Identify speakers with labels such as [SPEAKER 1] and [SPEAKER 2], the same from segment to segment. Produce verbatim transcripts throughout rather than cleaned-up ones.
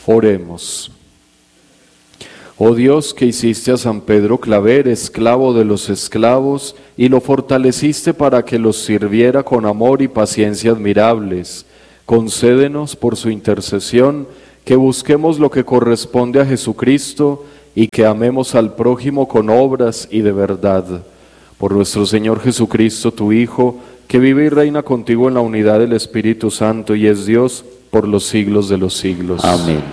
[SPEAKER 1] Oremos. Oh Dios, que hiciste a San Pedro Claver esclavo de los esclavos y lo fortaleciste para que los sirviera con amor y paciencia admirables, concédenos por su intercesión que busquemos lo que corresponde a Jesucristo y que amemos al prójimo con obras y de verdad. Por nuestro Señor Jesucristo, tu Hijo, que vive y reina contigo en la unidad del Espíritu Santo y es Dios por los siglos de los siglos.
[SPEAKER 2] Amén.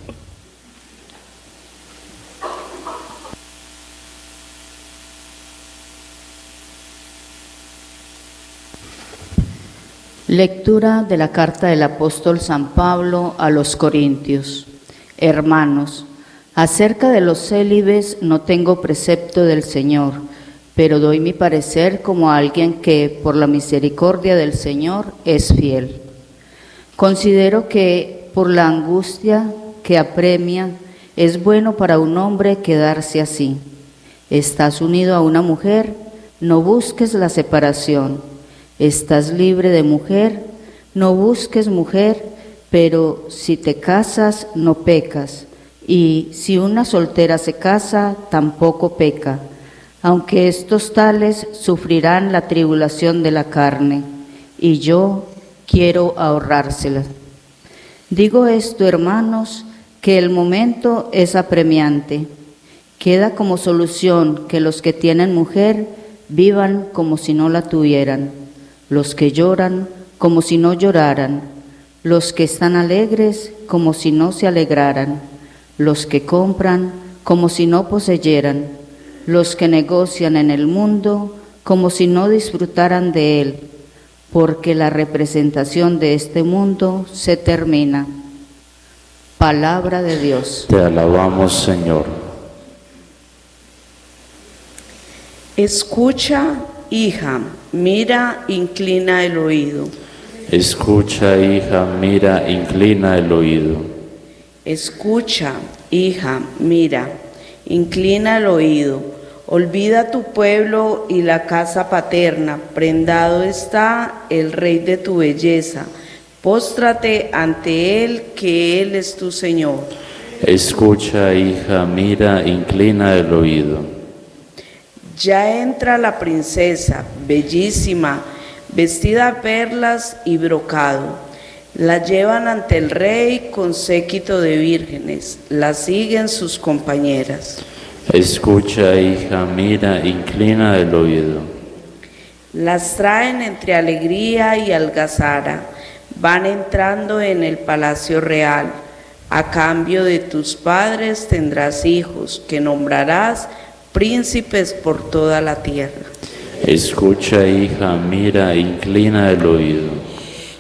[SPEAKER 3] Lectura de la carta del apóstol San Pablo a los Corintios. Hermanos, acerca de los célibes no tengo precepto del Señor, pero doy mi parecer como a alguien que, por la misericordia del Señor, es fiel. Considero que, por la angustia que apremia, es bueno para un hombre quedarse así. Estás unido a una mujer, no busques la separación. Estás libre de mujer, no busques mujer, pero si te casas, no pecas. Y si una soltera se casa, tampoco peca, aunque estos tales sufrirán la tribulación de la carne, y yo quiero ahorrárselas. Digo esto, hermanos, que el momento es apremiante. Queda como solución que los que tienen mujer vivan como si no la tuvieran, los que lloran como si no lloraran, los que están alegres como si no se alegraran, los que compran como si no poseyeran, los que negocian en el mundo como si no disfrutaran de él, porque la representación de este mundo se termina. Palabra de Dios.
[SPEAKER 2] Te alabamos, Señor.
[SPEAKER 4] Escucha, hija, mira, inclina el oído.
[SPEAKER 2] Escucha, hija, mira, inclina el oído.
[SPEAKER 4] Escucha, hija, mira, inclina el oído. Olvida tu pueblo y la casa paterna, prendado está el rey de tu belleza. Póstrate ante él, que él es tu Señor.
[SPEAKER 2] Escucha, hija, mira, inclina el oído.
[SPEAKER 4] Ya entra la princesa, bellísima, vestida de perlas y brocado. La llevan ante el rey con séquito de vírgenes, la siguen sus compañeras.
[SPEAKER 2] Escucha, hija, mira, inclina el oído.
[SPEAKER 4] Las traen entre alegría y algazara, van entrando en el palacio real. A cambio de tus padres tendrás hijos, que nombrarás príncipes por toda la tierra.
[SPEAKER 2] Escucha, hija, mira, inclina el oído.